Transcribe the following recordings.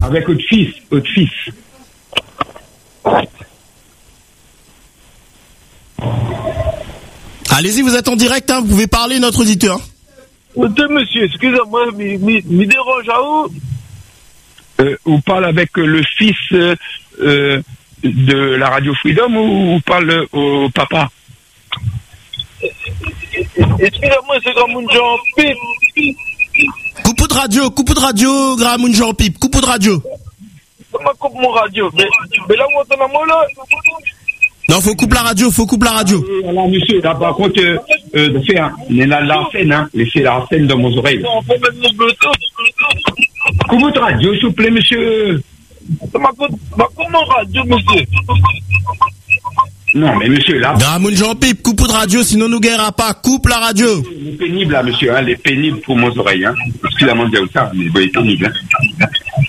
Avec votre fils. Allez-y, vous êtes en direct, hein, vous pouvez parler, notre auditeur. Monsieur, excusez-moi, me dérange à où? On parle avec le fils de la Radio Freedom ou on parle au papa? Excusez-moi, c'est Gramoun Jean Pipe. Coupe de radio, Gramoun Jean Pipe, coupe de radio. Comment coupe mon radio? Mais là, on entend moi là. Non, faut couper la radio. Voilà, monsieur, là, par contre, de faire l'antenne, hein, laissez l'antenne dans mon oreille. Non, on peut mettre mon Bluetooth. Coupe de radio, s'il vous plaît, monsieur. Comment radio, monsieur? Non, mais monsieur, là. Gramoun Jean Pipe, coupe de radio, sinon nous guérira pas. Coupe la radio. Il est pénible, là, monsieur, hein, il est pénible pour mon oreille, hein. Excusez-moi de dire ça, mais il est pénible, hein.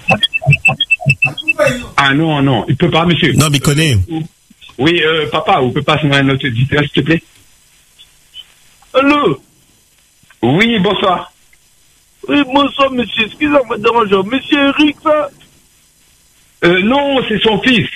Ah, non, il peut pas, monsieur. Non, mais il connaît. Oui, papa, on peut pas signer un autre auditeur, s'il te plaît? Allô? Oui, bonsoir. Oui, bonsoir, monsieur. Excusez-moi de déranger. Monsieur Eric, ça? Non, c'est son fils.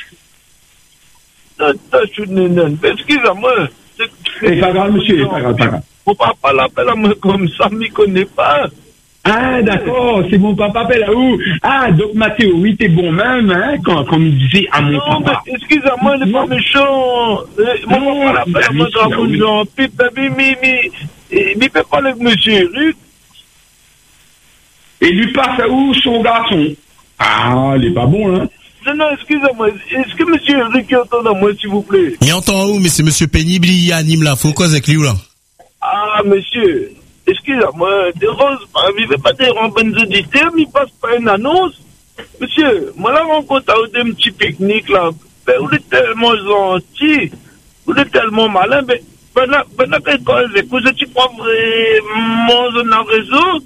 Je suis nénène. Excusez-moi. C'est pas grave, monsieur, c'est pas grave. Mon papa l'appelle à moi comme ça, il ne connaît pas. Ah, d'accord, c'est mon papa appelle à où? Ah, donc Mathéo, oui, t'es bon même, hein, quand il disait à mon papa. Non, mais excusez-moi, il n'est pas méchant. Mon papa l'appelle à moi Gramoun Jean Pipe, mais il peut parler avec monsieur Eric. Et lui passe à où son garçon? Ah, il est pas bon, hein. Non, excusez-moi, est-ce que monsieur Eric entend à moi, s'il vous plaît? Il entend où, mais c'est monsieur pénible, il anime là. Faut cause avec lui, là. Ah, monsieur, excusez-moi, dérange pas, il ne fait pas des bonnes auditeurs, mais il passe pas une annonce. Monsieur, moi, la rencontre à un petit pique-nique, là, ben, vous êtes tellement gentil, vous êtes tellement malin, ben, quelle cause, écoute, tu crois vraiment dans un réseau?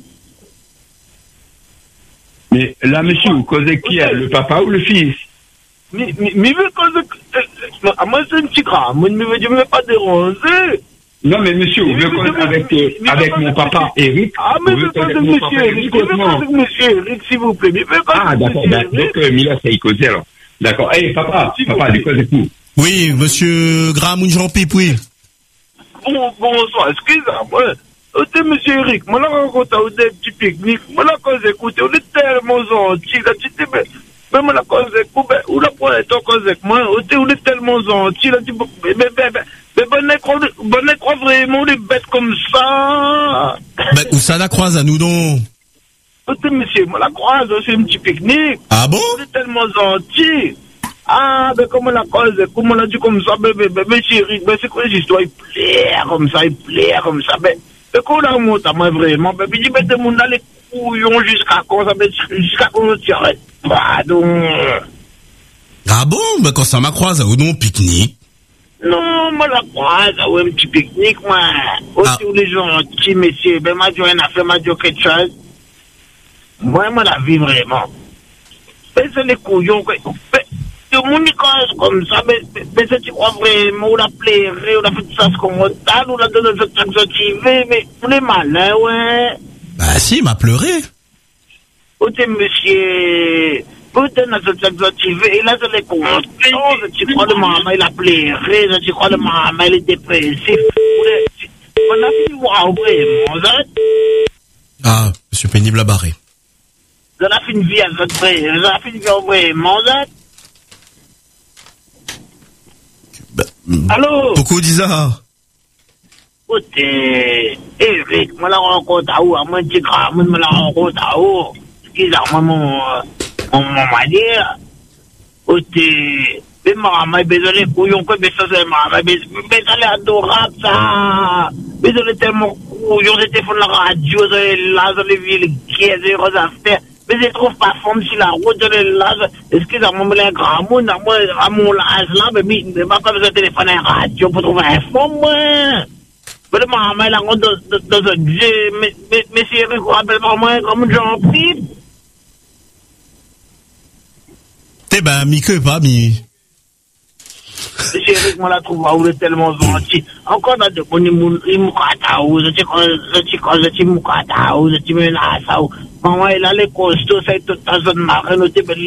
Mais là, monsieur, vous causez qui, le papa ou le fils? Mais veut causer, moi, c'est un petit gras, moi, ne me veux pas déranger. Non, mais monsieur, vous voulez causer avec mon papa Eric? Ah, mais je veux causer avec monsieur Eric, monsieur Eric, s'il vous plaît, Ah, d'accord, donc, Mila, ça y causer, alors. D'accord. Hey, papa, du cause avec vous. Oui, monsieur Gramoun Jean Pipe, oui. Bonsoir, excusez-moi. Écoutez, monsieur Eric, moi, la rencontre à des petits pique-niques, moi, la cause, écoutez, on est tellement gentils, là, tu sais, mais moi, la cause, écoutez, ou la première cause avec moi, on est tellement gentils, là, tu mais bonne croix vraiment les bêtes comme ça. Ben, où ça la croise à nous donc? Écoutez, monsieur, moi, la croise, c'est un petit pique-nique. Ah bon? On est tellement gentils. Ah, ben, comment la cause, comment on a dit comme ça, monsieur Eric, c'est quoi les histoires, il plaire comme ça, ben, quand on monte à moi vraiment, ben, il dit, ben, tout le monde a les couillons jusqu'à quand on tire. Pardon. Ah bon? Ben, quand ça m'a croise à nous donc, pique-nique. Non, moi, la croise, ouais, un petit pique-nique, moi. Aussi, les gens, petits messieurs, ben, m'a dit rien à faire, m'a dit quelque chose. Moi, la vie, vraiment. Ben, c'est les couillons, quoi. Ben, tout le monde est comme ça, mais c'est, tu crois vraiment, on l'a plairé, on a fait tout ça, ce qu'on m'a on a donné notre activité, mais on est malin, ouais. Bah, si, il m'a pleuré. Où t'es, monsieur? Où t'es dans cette activité? Et là, c'est les confiances, tu crois le maman, il a plairé, tu crois le maman, il est dépressif. On a fini voir vraiment, ça. Ah, monsieur pénible à barrer. On a fini vie à cette près, on a fini voir vraiment, ça. Allô? Pourquoi dis ça? Écoutez, Eric, moi la rencontre à où? À mon petit grand, moi la rencontre à où? Excusez-moi, mon mari. Écoutez, mais maman, désolé, couillon, mais ça c'est maman, mais ça c'est adorable, ça. Mais ça c'est tellement couillon, c'était pour la radio, ça c'est là, ça c'est villes, qui est des affaires. Mais je trouve pas forme sur la route, excusez-moi, mais les grands monde, à mon âge là, mais pas besoin de téléphoner à la radio pour trouver un fond, moi. Mais maman, elle a rentré dans un jeu, mais c'est Eric, rappelle-moi, moi, comme Jean Pipe. Eh ben, mi-que pas, mi. Monsieur Eric, moi, la trouve, où est tellement gentil. Encore dans de bonnes, il m'a où, je suis mou, maman, il a les costauds, ça est toute ta zone marine,